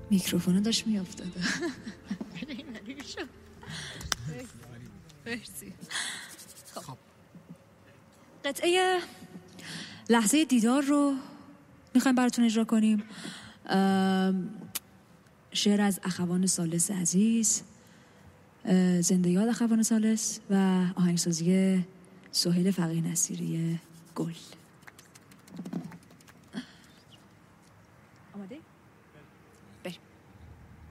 میکروفون داشت میافتاد. مرسی. خب قطعه لحظه دیدار رو میخوایم براتون اجرا کنیم. شعر از اخوان ثالث عزیز، زنده یاد اخوان ثالث، و آهنگسازی سهیل فقیه نصیری گل. آماده؟